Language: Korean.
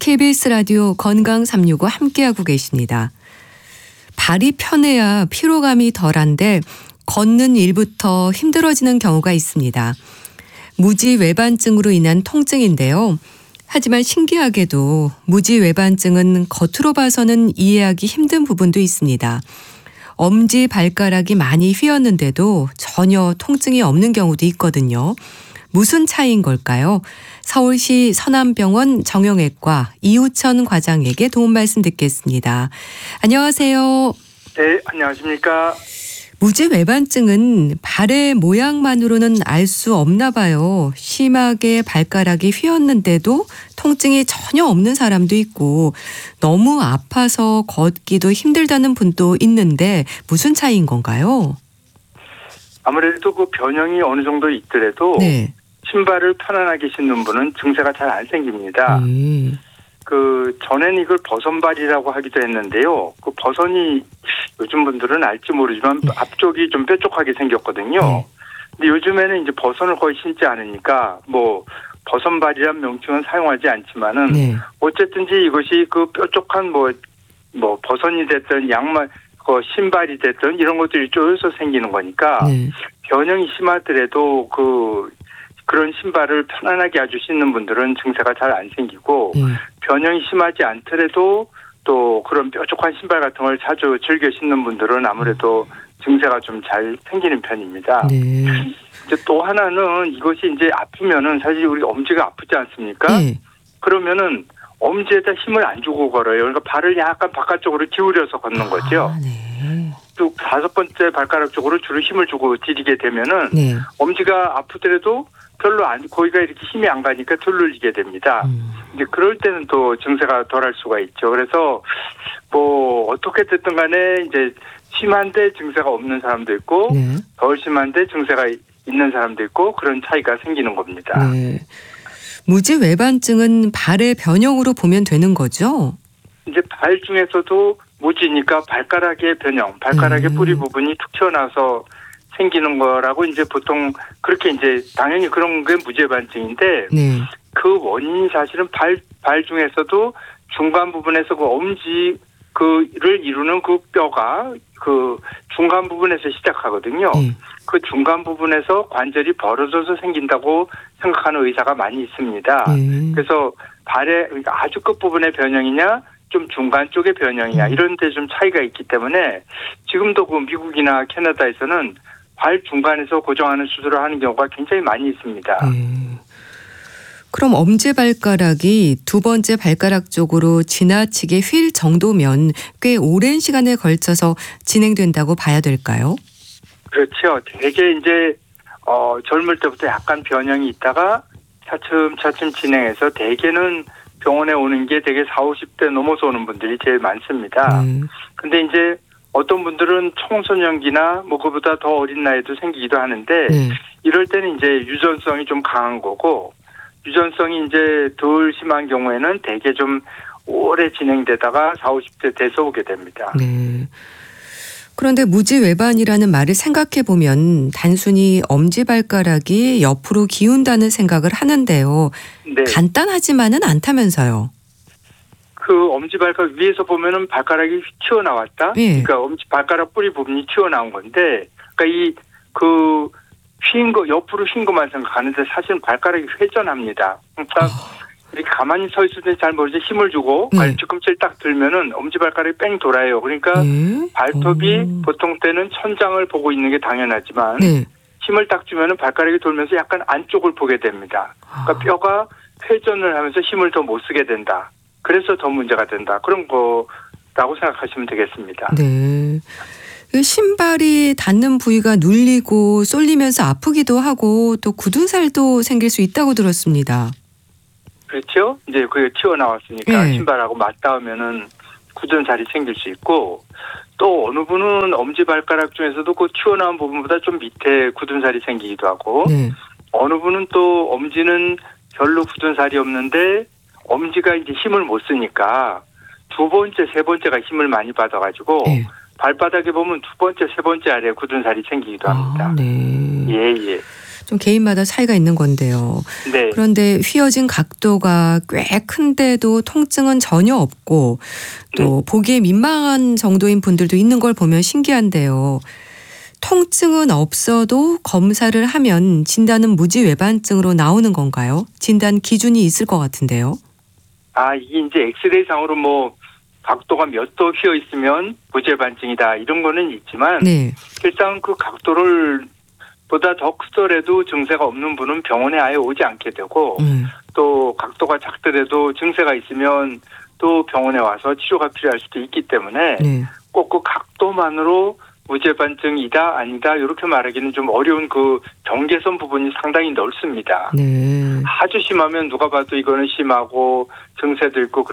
KBS 라디오 건강 365 함께하고 계십니다. 발이 편해야 피로감이 덜한데 걷는 일부터 힘들어지는 경우가 있습니다. 무지외반증으로 인한 통증인데요. 하지만 신기하게도 무지외반증은 겉으로 봐서는 이해하기 힘든 부분도 있습니다. 엄지 발가락이 많이 휘었는데도 전혀 통증이 없는 경우도 있거든요. 무슨 차이인 걸까요? 서울시 서남병원 정형외과 이우천 과장에게 도움 말씀 듣겠습니다. 안녕하세요. 네, 안녕하십니까. 무지외반증은 발의 모양만으로는 알 수 없나 봐요. 심하게 발가락이 휘었는데도 통증이 전혀 없는 사람도 있고 너무 아파서 걷기도 힘들다는 분도 있는데 무슨 차이인 건가요? 아무래도 그 변형이 어느 정도 있더라도 네. 신발을 편안하게 신는 분은 증세가 잘 안 생깁니다. 그 전엔 이걸 버선발이라고 하기도 했는데요. 그 버선이 요즘 분들은 알지 모르지만 앞쪽이 좀 뾰족하게 생겼거든요. 근데 요즘에는 이제 버선을 거의 신지 않으니까 뭐 버선발이란 명칭은 사용하지 않지만은 어쨌든지 이것이 그 뾰족한 뭐 버선이 됐든 양말 그 신발이 됐든 이런 것들이 쪼여서 생기는 거니까 변형이 심하더라도 그런 신발을 편안하게 아주 신는 분들은 증세가 잘 안 생기고 변형이 심하지 않더라도 또 그런 뾰족한 신발 같은 걸 자주 즐겨 신는 분들은 아무래도 증세가 좀 잘 생기는 편입니다. 이제 또 하나는 이것이 이제 아프면은 사실 우리 엄지가 아프지 않습니까? 그러면은 엄지에다 힘을 안 주고 걸어요. 그러니까 발을 약간 바깥쪽으로 기울여서 걷는 거죠. 또 5번째 발가락 쪽으로 주로 힘을 주고 디디게 되면은 엄지가 아프더라도 별로 거기가 이렇게 힘이 안 가니까 덜 눌리게 됩니다. 이제 그럴 때는 또 증세가 덜할 수가 있죠. 그래서 뭐 어떻게 됐든 간에 이제 심한데 증세가 없는 사람도 있고 덜 심한데 증세가 있는 사람도 있고 그런 차이가 생기는 겁니다. 무지외반증은 발의 변형으로 보면 되는 거죠? 이제 발 중에서도 무지니까 발가락의 변형, 발가락의 뿌리 부분이 툭 튀어나와서 생기는 거라고 이제 보통 그렇게 이제 당연히 그런 게 무지외반증인데 그 원인이 사실은 발 중에서도 중간 부분에서 그 엄지 그를 이루는 그 뼈가 그 중간 부분에서 시작하거든요. 그 중간 부분에서 관절이 벌어져서 생긴다고 생각하는 의사가 많이 있습니다. 그래서 발의 그러니까 아주 끝부분의 변형이냐 좀 중간 쪽의 변형이냐 이런 데 좀 차이가 있기 때문에 지금도 그 미국이나 캐나다에서는 발 중간에서 고정하는 수술을 하는 경우가 굉장히 많이 있습니다. 그럼 엄지발가락이 두 번째 발가락 쪽으로 지나치게 휠 정도면 꽤 오랜 시간에 걸쳐서 진행된다고 봐야 될까요? 그렇죠. 되게 이제 젊을 때부터 약간 변형이 있다가 차츰차츰 진행해서 대개는 병원에 오는 게 되게 40, 50대 넘어서 오는 분들이 제일 많습니다. 근데 이제 어떤 분들은 청소년기나 뭐 그보다 더 어린 나이도 생기기도 하는데 이럴 때는 이제 유전성이 좀 강한 거고 유전성이 이제 덜 심한 경우에는 대개 좀 오래 진행되다가 40, 50대 돼서 오게 됩니다. 그런데 무지외반이라는 말을 생각해 보면 단순히 엄지발가락이 옆으로 기운다는 생각을 하는데요. 간단하지만은 않다면서요. 그 엄지발가락 위에서 보면은 발가락이 튀어나왔다. 그러니까 발가락 뿌리 부분이 튀어나온 건데, 그러니까 휜 거 옆으로 휜 것만 생각하는데 사실은 발가락이 회전합니다. 그러니까 이렇게 가만히 서 있을 때 잘 모르지 힘을 주고 뒤꿈치를 딱 들면은 엄지발가락이 뺑 돌아요. 그러니까 발톱이 보통 때는 천장을 보고 있는 게 당연하지만 힘을 딱 주면은 발가락이 돌면서 약간 안쪽을 보게 됩니다. 그러니까 뼈가 회전을 하면서 힘을 더 못 쓰게 된다. 그래서 더 문제가 된다. 그런 거라고 생각하시면 되겠습니다. 신발이 닿는 부위가 눌리고 쏠리면서 아프기도 하고 또 굳은 살도 생길 수 있다고 들었습니다. 그렇죠. 이제 그게 튀어나왔으니까 신발하고 맞닿으면은 굳은 살이 생길 수 있고 또 어느 분은 엄지발가락 중에서도 그 튀어나온 부분보다 좀 밑에 굳은 살이 생기기도 하고 어느 분은 또 엄지는 별로 굳은 살이 없는데 엄지가 이제 힘을 못 쓰니까 두 번째, 세 번째가 힘을 많이 받아가지고 발바닥에 보면 두 번째, 세 번째 아래에 굳은 살이 생기기도 합니다. 예. 좀 개인마다 차이가 있는 건데요. 네. 그런데 휘어진 각도가 꽤 큰데도 통증은 전혀 없고 또 보기에 민망한 정도인 분들도 있는 걸 보면 신기한데요. 통증은 없어도 검사를 하면 진단은 무지외반증으로 나오는 건가요? 진단 기준이 있을 것 같은데요. 이게 이제 엑스레이 상으로 뭐 각도가 몇 도 휘어 있으면 무지외반증이다 이런 거는 있지만 네. 일단 그 각도를 보다 더 크더라도 증세가 없는 분은 병원에 아예 오지 않게 되고 또 각도가 작더라도 증세가 있으면 또 병원에 와서 치료가 필요할 수도 있기 때문에 네. 꼭 그 각도만으로 무지외반증이다 아니다 이렇게 말하기는 좀 어려운 그 경계선 부분이 상당히 넓습니다. 네. 아주 심하면 누가 봐도 이거는 심하고 증세도 있고